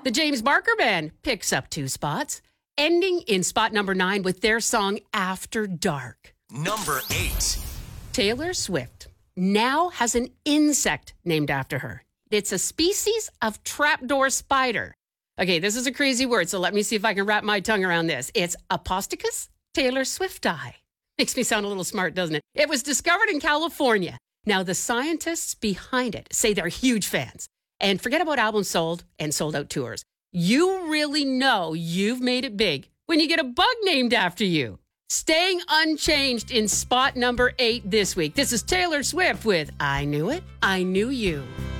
The James Barker Band picks up 2 spots, ending in spot number 9 with their song After Dark. Number 8. Taylor Swift now has an insect named after her. It's a species of trapdoor spider. Okay, this is a crazy word, so let me see if I can wrap my tongue around this. It's Apostochus Taylor Swifti. Makes me sound a little smart, doesn't it? It was discovered in California. Now, the scientists behind it say they're huge fans. And forget about albums sold and sold out tours. You really know you've made it big when you get a bug named after you. Staying unchanged in spot number 8 this week. This is Taylor Swift with I Knew It, I Knew You.